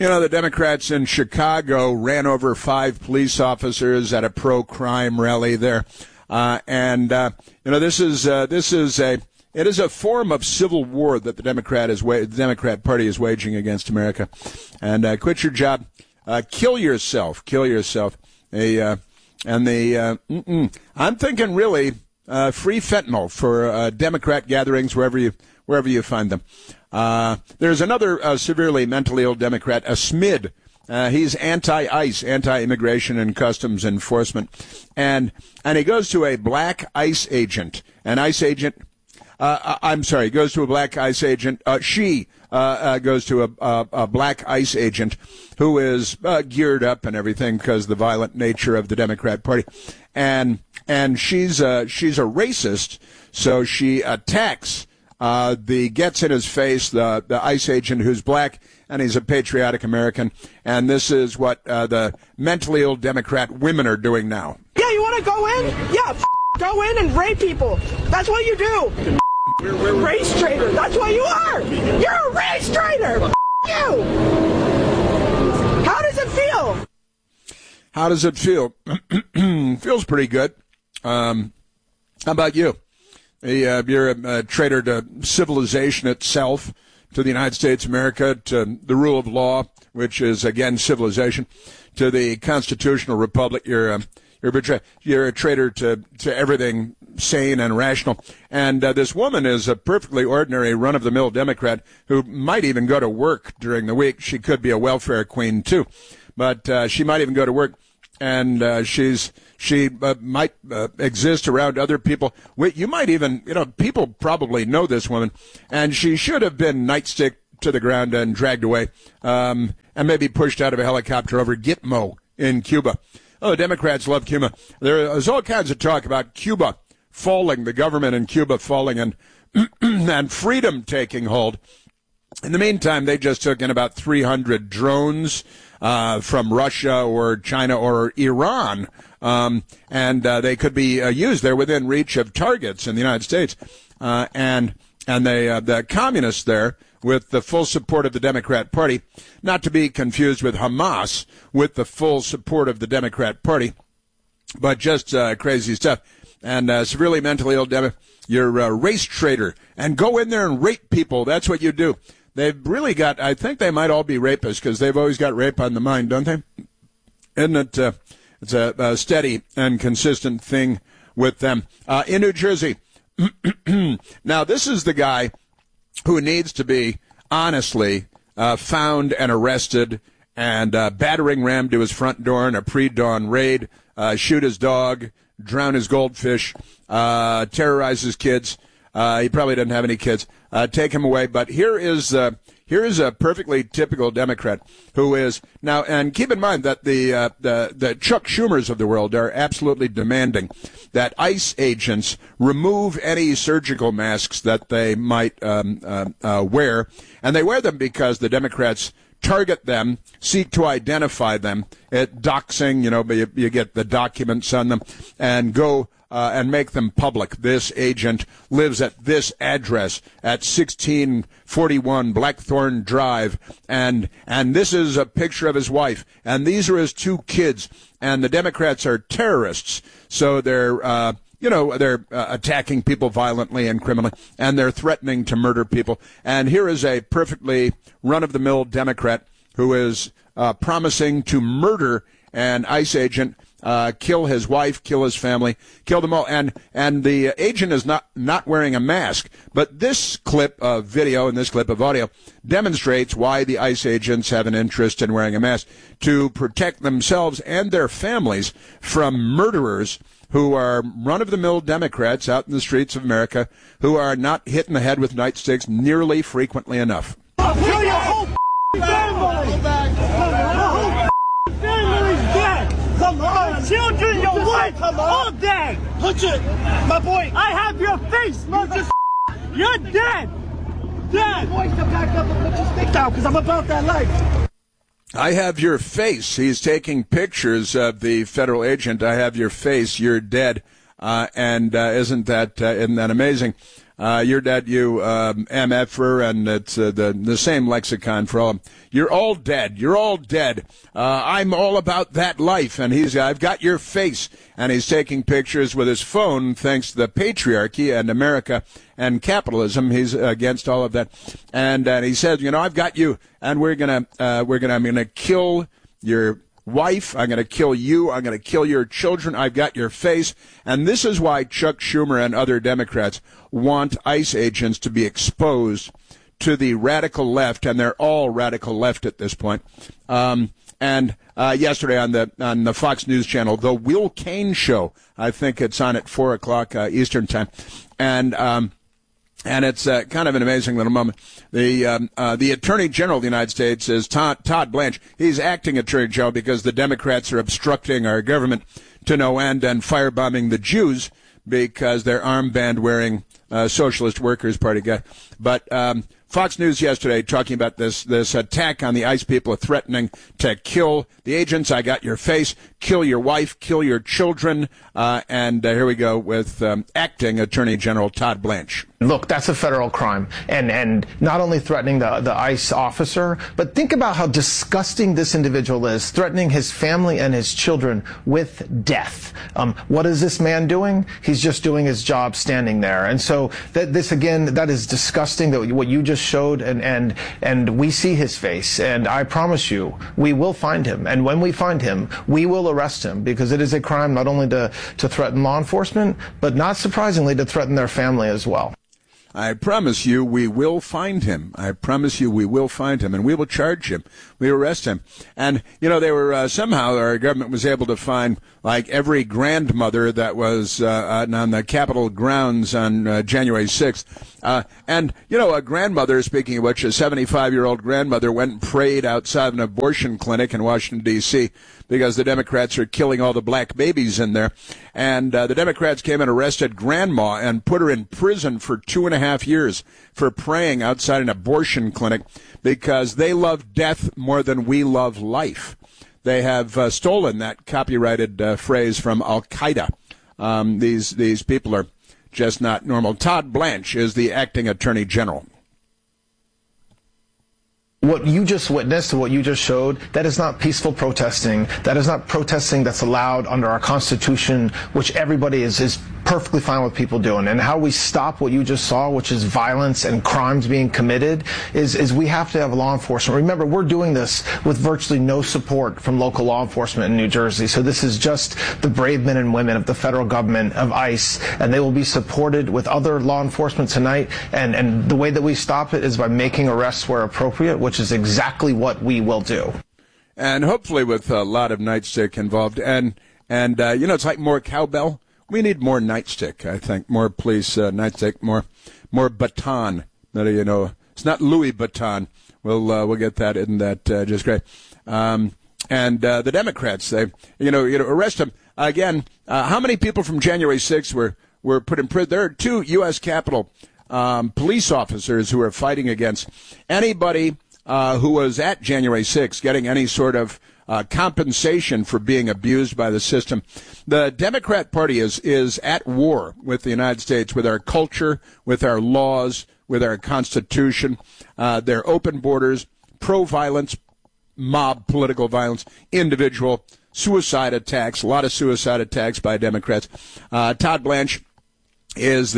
You know, the Democrats in Chicago ran over 5 police officers at a pro-crime rally there. This is a form of civil war that the Democrat Party is waging against America. And quit your job, kill yourself. I'm thinking really free fentanyl for Democrat gatherings wherever you find them. There's another severely mentally ill Democrat, a SMID. He's anti-ICE, anti-immigration and customs enforcement, and he goes to a black ICE agent. An ICE agent. He goes to a black ICE agent. She goes to a black ICE agent who is geared up and everything because of the violent nature of the Democrat Party, and she's a racist, so she attacks. Gets in his face the ICE agent who's black, and he's a patriotic American. And this is what the mentally ill Democrat women are doing now. Yeah, you want to go in? Yeah, go in and rape people. That's what you do. Race traitor. That's what you are. You're a race traitor. You. How does it feel? How does it feel? Feels pretty good. How about you? You're a traitor to civilization itself, to the United States of America, to the rule of law, which is, again, civilization, to the constitutional republic. You're a traitor to everything sane and rational. And this woman is a perfectly ordinary, run-of-the-mill Democrat who might even go to work during the week. She could be a welfare queen, too. But she might even go to work. And she might exist around other people. You might even, people probably know this woman, and she should have been nightstick to the ground and dragged away, and maybe pushed out of a helicopter over Gitmo in Cuba. Oh, Democrats love Cuba. There's all kinds of talk about Cuba falling, the government in Cuba falling, and and freedom taking hold. In the meantime, they just took in about 300 drones from Russia or China or Iran, and they could be used. They're within reach of targets in the United States, and the communists there, with the full support of the Democrat Party, not to be confused with Hamas, with the full support of the Democrat Party, but just crazy stuff. And severely mentally ill, you're a race traitor, and go in there and rape people. That's what you do. They've really got, I think they might all be rapists because they've always got rape on the mind, don't they? Isn't it? It's a steady and consistent thing with them. In New Jersey, now this is the guy who needs to be, honestly, found and arrested and battering ram to his front door in a pre-dawn raid, shoot his dog, drown his goldfish, terrorize his kids. He probably doesn't have any kids. Take him away. But here is a perfectly typical Democrat who is now, and keep in mind that the Chuck Schumers of the world are absolutely demanding that ICE agents remove any surgical masks that they might wear, and they wear them because the Democrats target them, seek to identify them at doxing, you get the documents on them, and go and make them public. This agent lives at this address at 1641 Blackthorn Drive, and this is a picture of his wife, and these are his 2 kids, and the Democrats are terrorists, so they're attacking people violently and criminally, and they're threatening to murder people. And here is a perfectly run-of-the-mill Democrat who is promising to murder an ICE agent, kill his wife, kill his family, kill them all. And the agent is not wearing a mask. But this clip of video and this clip of audio demonstrates why the ICE agents have an interest in wearing a mask, to protect themselves and their families from murderers who are run-of-the-mill Democrats out in the streets of America who are not hit in the head with nightsticks nearly frequently enough. I'll kill your whole family! The whole family's dead! Come on! Children, your wife, all dead! Touch it! My boy! I have your face, mother! You're dead! Dead! Boy, come back up and put your stick down, because I'm about that life! I have your face. He's taking pictures of the federal agent. I have your face. You're dead. Isn't that amazing? You're dead, you MFer, and it's the same lexicon for all of them. You're all dead. You're all dead. I'm all about that life. And I've got your face. And he's taking pictures with his phone thanks to the patriarchy and America and capitalism. He's against all of that. And he says, I've got you. And I'm going to kill your wife. I'm going to kill you. I'm going to kill your children. I've got your face. And this is why Chuck Schumer and other Democrats want ICE agents to be exposed to the radical left, and they're all radical left at this point. And yesterday on the Fox News channel, the Will Cain Show, I think it's on at 4:00 Eastern time, and it's kind of an amazing little moment. The Attorney General of the United States is Todd Blanche. He's acting Attorney General because the Democrats are obstructing our government to no end and firebombing the Jews because they're armband-wearing Socialist Workers Party guy. But Fox News yesterday talking about this attack on the ICE people, threatening to kill the agents. I got your face, kill your wife, kill your children. And here we go with acting Attorney General Todd Blanche. Look, that's a federal crime, and not only threatening the ICE officer, but think about how disgusting this individual is, threatening his family and his children with death. What is this man doing? He's just doing his job standing there. And so that is disgusting, that what you just showed, and we see his face, and I promise you, we will find him. And when we find him, we will arrest him, because it is a crime not only to threaten law enforcement, but not surprisingly to threaten their family as well. I promise you we will find him. I promise you we will find him, and we will charge him. We arrest him. And, they were somehow our government was able to find like every grandmother that was on the Capitol grounds on January 6th. And, a grandmother, speaking of which, a 75-year-old grandmother went and prayed outside an abortion clinic in Washington, D.C., because the Democrats are killing all the black babies in there. And the Democrats came and arrested Grandma and put her in prison for 2.5 years for praying outside an abortion clinic because they love death more than we love life. They have stolen that copyrighted phrase from Al-Qaeda. These people are just not normal. Todd Blanche is the acting Attorney General. What you just witnessed, what you just showed, that is not peaceful protesting. That is not protesting that's allowed under our Constitution, which everybody is perfectly fine with people doing. And how we stop what you just saw, which is violence and crimes being committed, is we have to have law enforcement. Remember, we're doing this with virtually no support from local law enforcement in New Jersey. So this is just the brave men and women of the federal government, of ICE, and they will be supported with other law enforcement tonight. And the way that we stop it is by making arrests where appropriate, which is exactly what we will do. And hopefully with a lot of nightstick involved. And it's like more cowbell. We need more nightstick, I think. More police nightstick, more baton. It's not Louis Vuitton. We'll get that. Isn't that just great? And the Democrats, they arrest them again. How many people from January 6th were put in prison? There are 2 U.S. Capitol police officers who are fighting against anybody who was at January 6th getting any sort of compensation for being abused by the system. The Democrat Party is at war with the United States, with our culture, with our laws, with our Constitution, their open borders, pro-violence, mob political violence, individual suicide attacks, a lot of suicide attacks by Democrats. Todd Blanche is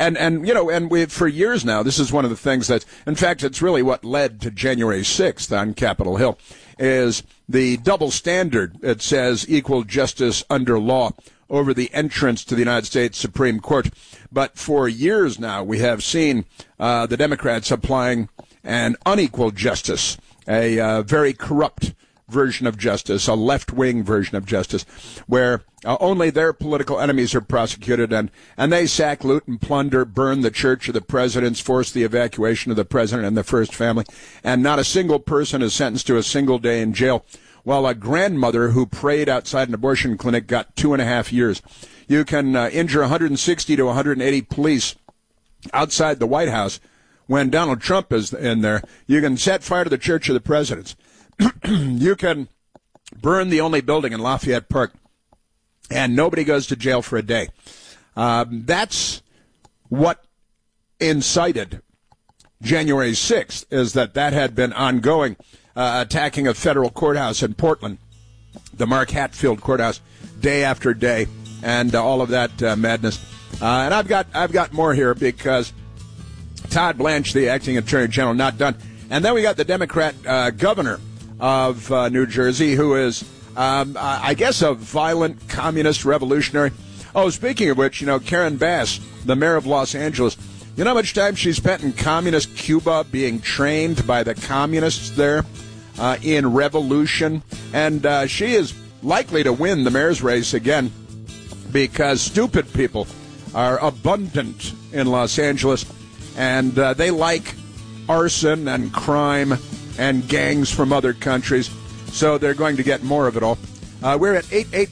and we've for years now, this is one of the things that, in fact, it's really what led to January 6th on Capitol Hill, is the double standard. It says equal justice under law over the entrance to the United States Supreme Court. But for years now, we have seen the Democrats applying an unequal justice, a very corrupt version of justice, a left-wing version of justice, where only their political enemies are prosecuted, and they sack, loot, and plunder, burn the church of the presidents, force the evacuation of the president and the first family, and not a single person is sentenced to a single day in jail, while a grandmother who prayed outside an abortion clinic got 2.5 years. You can injure 160 to 180 police outside the White House when Donald Trump is in there. You can set fire to the church of the presidents. You can burn the only building in Lafayette Park, and nobody goes to jail for a day. That's what incited January 6th is that had been ongoing, attacking a federal courthouse in Portland, the Mark Hatfield courthouse, day after day, and all of that madness. And I've got more here because Todd Blanche, the acting attorney general, not done. And then we got the Democrat governor of New Jersey, who is, I guess, a violent communist revolutionary. Oh, speaking of which, Karen Bass, the mayor of Los Angeles, you know how much time she spent in communist Cuba being trained by the communists there in revolution? And she is likely to win the mayor's race again because stupid people are abundant in Los Angeles, and they like arson and crime and gangs from other countries, so they're going to get more of it all. We're at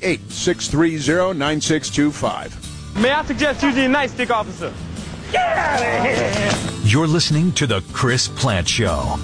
888-630-9625. May I suggest using a nightstick, officer? Get out of here! You're listening to The Chris Plante Show.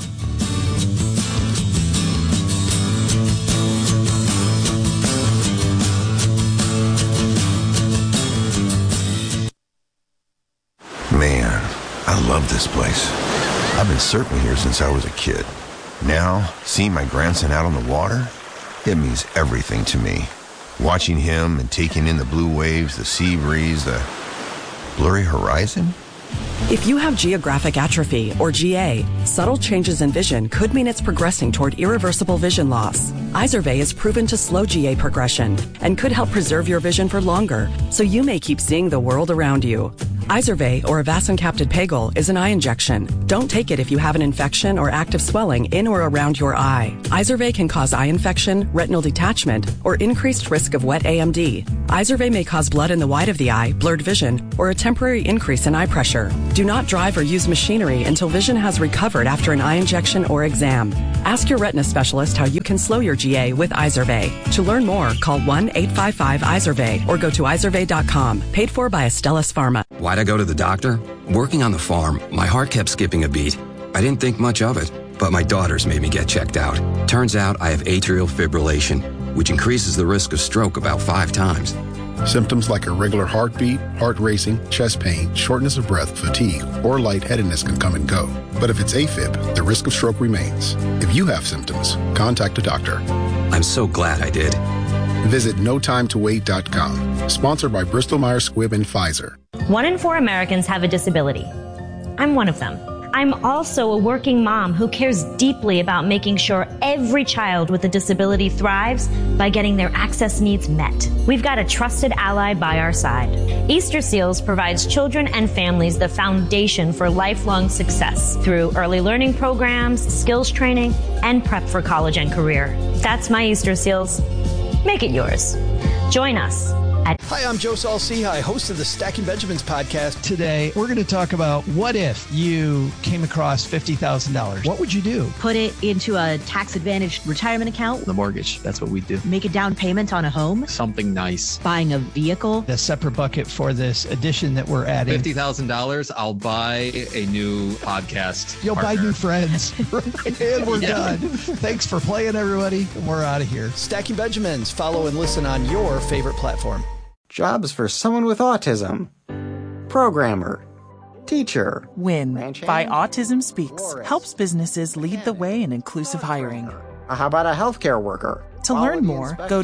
Man, I love this place. I've been surfing here since I was a kid. Now, seeing my grandson out on the water, it means everything to me. Watching him and taking in the blue waves, the sea breeze, the blurry horizon. If you have geographic atrophy, or GA, subtle changes in vision could mean it's progressing toward irreversible vision loss. Izervay is proven to slow GA progression and could help preserve your vision for longer, so you may keep seeing the world around you. Izervay, or avacincaptad pegol, is an eye injection. Don't take it if you have an infection or active swelling in or around your eye. Izervay can cause eye infection, retinal detachment, or increased risk of wet AMD. Izervay may cause blood in the white of the eye, blurred vision, or a temporary increase in eye pressure. Do not drive or use machinery until vision has recovered after an eye injection or exam. Ask your retina specialist how you can slow your GA with Izervay. To learn more, call 1-855-IZERVAY or go to izervay.com. Paid for by Astellas Pharma. Why'd I go to the doctor? Working on the farm, my heart kept skipping a beat. I didn't think much of it, but my daughters made me get checked out. Turns out I have atrial fibrillation, which increases the risk of stroke about 5 times. Symptoms like irregular heartbeat, heart racing, chest pain, shortness of breath, fatigue, or lightheadedness can come and go. But if it's AFib, the risk of stroke remains. If you have symptoms, contact a doctor. I'm so glad I did. Visit notimetowait.com. Sponsored by Bristol Myers Squibb and Pfizer. 1 in 4 Americans have a disability. I'm one of them. I'm also a working mom who cares deeply about making sure every child with a disability thrives by getting their access needs met. We've got a trusted ally by our side. Easter Seals provides children and families the foundation for lifelong success through early learning programs, skills training, and prep for college and career. That's my Easter Seals. Make it yours. Join us. Hi, I'm Joe Saul-Sehy, host of the Stacking Benjamins podcast. Today, we're going to talk about what if you came across $50,000. What would you do? Put it into a tax-advantaged retirement account. The mortgage, that's what we do. Make a down payment on a home. Something nice. Buying a vehicle. A separate bucket for this addition that we're adding. $50,000, I'll buy a new podcast You'll partner. buy new friends. And we're done. Thanks for playing, everybody. And we're out of here. Stacking Benjamins. Follow and listen on your favorite platform. Jobs for someone with autism. Programmer. Teacher. WIN by Autism Speaks helps businesses lead the way in inclusive hiring. How about a healthcare worker? To learn more, go to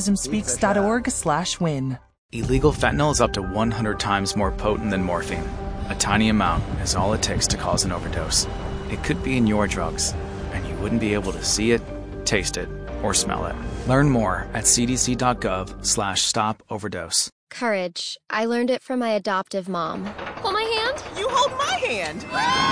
autismspeaks.org/win. Illegal fentanyl is up to 100 times more potent than morphine. A tiny amount is all it takes to cause an overdose. It could be in your drugs, and you wouldn't be able to see it, taste it, or smell it. Learn more at cdc.gov/stop-overdose. Courage. I learned it from my adoptive mom. Hold my hand. You hold my hand.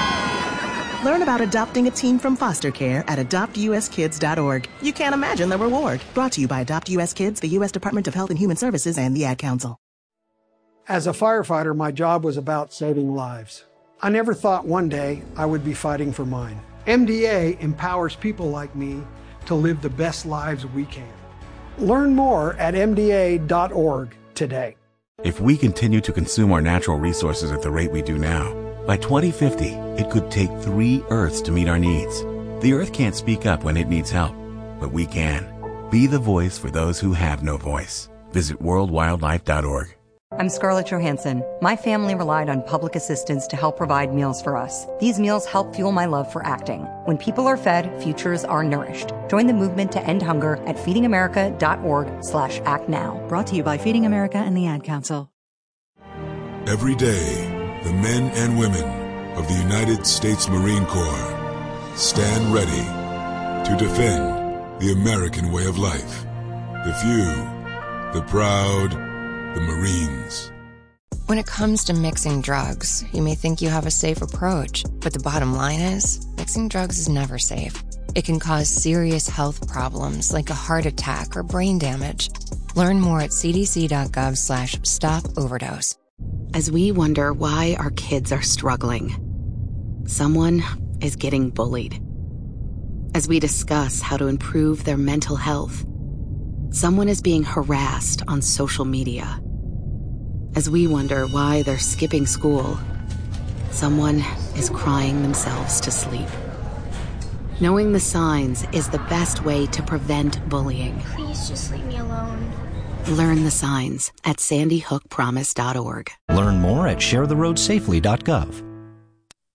Learn about adopting a teen from foster care at adoptuskids.org. You can't imagine the reward. Brought to you by Adopt US Kids, the U.S. Department of Health and Human Services, and the Ad Council. As a firefighter, my job was about saving lives. I never thought one day I would be fighting for mine. MDA empowers people like me to live the best lives we can. Learn more at MDA.org today. If we continue to consume our natural resources at the rate we do now, by 2050, it could take 3 Earths to meet our needs. The Earth can't speak up when it needs help, but we can. Be the voice for those who have no voice. Visit worldwildlife.org. I'm Scarlett Johansson. My family relied on public assistance to help provide meals for us. These meals help fuel my love for acting. When people are fed, futures are nourished. Join the movement to end hunger at feedingamerica.org/actnow. Brought to you by Feeding America and the Ad Council. Every day, the men and women of the United States Marine Corps stand ready to defend the American way of life. The few, the proud, the Marines. When it comes to mixing drugs, you may think you have a safe approach, but the bottom line is, mixing drugs is never safe. It can cause serious health problems like a heart attack or brain damage. Learn more at cdc.gov/stop-overdose. As we wonder why our kids are struggling, someone is getting bullied. As we discuss how to improve their mental health, someone is being harassed on social media. As we wonder why they're skipping school, someone is crying themselves to sleep. Knowing the signs is the best way to prevent bullying. Please just leave me alone. Learn the signs at sandyhookpromise.org. Learn more at sharetheroadsafely.gov.